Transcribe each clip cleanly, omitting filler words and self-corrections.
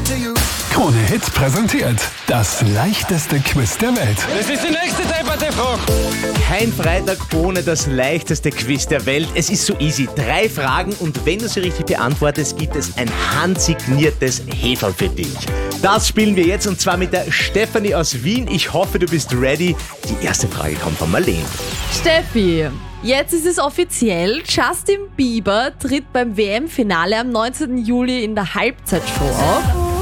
Krone Hit präsentiert das leichteste Quiz der Welt. Das ist die nächste Debatte-Frage. Kein Freitag ohne das leichteste Quiz der Welt. Es ist so easy. 3 Fragen und wenn du sie richtig beantwortest, gibt es ein handsigniertes Heferl für dich. Das spielen wir jetzt und zwar mit der Stefanie aus Wien. Ich hoffe, du bist ready. Die erste Frage kommt von Marlene. Steffi, jetzt ist es offiziell. Justin Bieber tritt beim WM-Finale am 19. Juli in der Halbzeitshow auf.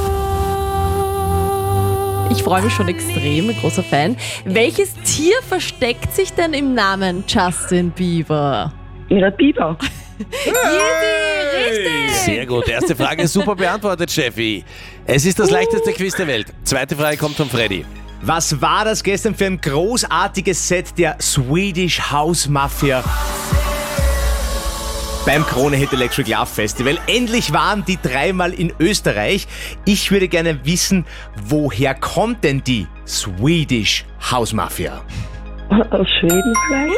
Ich freue mich schon extrem, ein großer Fan. Welches Tier versteckt sich denn im Namen Justin Bieber? Der Biber. Richtig! Sehr gut. Erste Frage ist super beantwortet, Steffi. Es ist das leichteste Quiz der Welt. Zweite Frage kommt von Freddy. Was war das gestern für ein großartiges Set der Swedish House Mafia beim Krone Hit Electric Love Festival? Endlich waren die 3-mal in Österreich. Ich würde gerne wissen, woher kommt denn die Swedish House Mafia? Aus Schweden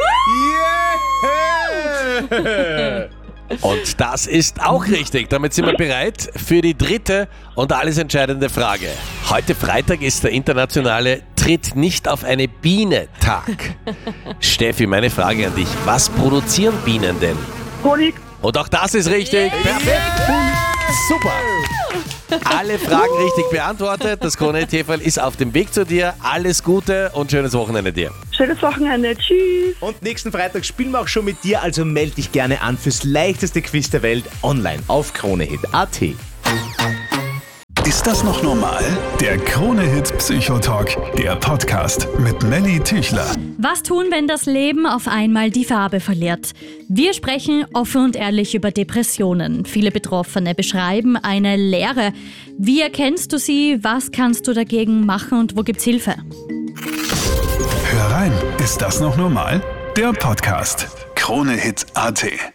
vielleicht? Yeah! Und das ist auch richtig. Damit sind wir bereit für die dritte und alles entscheidende Frage. Heute Freitag ist der internationale Tritt nicht auf eine Biene-Tag. Steffi, meine Frage an dich. Was produzieren Bienen denn? Honig. Und auch das ist richtig. Perfekt. Super. Alle Fragen richtig beantwortet. Das Krone-Hit-Heferl ist auf dem Weg zu dir. Alles Gute und schönes Wochenende dir. Schönes Wochenende. Tschüss. Und nächsten Freitag spielen wir auch schon mit dir, also melde dich gerne an fürs leichteste Quiz der Welt online auf kronehit.at. Ist das noch normal? Der Krone Hit Psychotalk, der Podcast mit Melly Tüchler. Was tun, wenn das Leben auf einmal die Farbe verliert? Wir sprechen offen und ehrlich über Depressionen. Viele Betroffene beschreiben eine Leere. Wie erkennst du sie? Was kannst du dagegen machen und wo gibt's Hilfe? Hör rein, ist das noch normal? Der Podcast. Kronehit.at